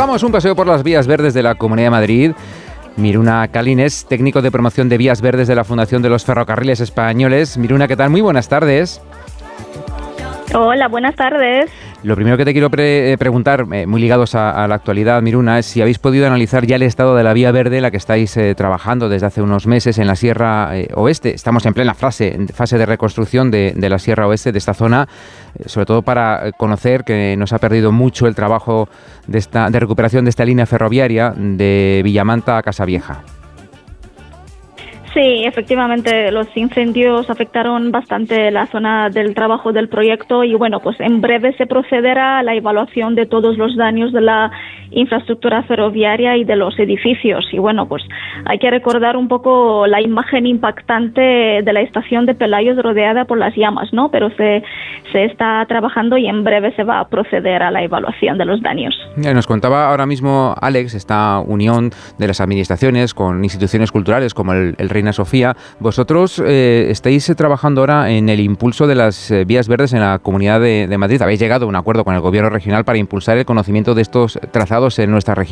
Damos un paseo por las vías verdes de la Comunidad de Madrid. Miruna Calin es técnico de promoción de vías verdes de la Fundación de los Ferrocarriles Españoles. Miruna, ¿qué tal? Muy buenas tardes. Hola, buenas tardes. Lo primero que te quiero preguntar, muy ligados a la actualidad, Miruna, es si habéis podido analizar ya el estado de la vía verde en la que estáis trabajando desde hace unos meses en la Sierra Oeste. Estamos en plena fase de reconstrucción de la Sierra Oeste, de esta zona, sobre todo para conocer que nos ha perdido mucho el trabajo de recuperación de esta línea ferroviaria de Villamanta a Casavieja. Sí, efectivamente, los incendios afectaron bastante la zona del trabajo del proyecto y bueno, pues en breve se procederá a la evaluación de todos los daños de la infraestructura ferroviaria y de los edificios. Y bueno, pues hay que recordar un poco la imagen impactante de la estación de Pelayos rodeada por las llamas, ¿no? Pero se está trabajando y en breve se va a proceder a la evaluación de los daños. Nos contaba ahora mismo Alex, esta unión de las administraciones con instituciones culturales como el Reina Sofía. Vosotros estáis trabajando ahora en el impulso de las vías verdes en la Comunidad de Madrid. Habéis llegado a un acuerdo con el Gobierno regional para impulsar el conocimiento de estos trazados en nuestra región.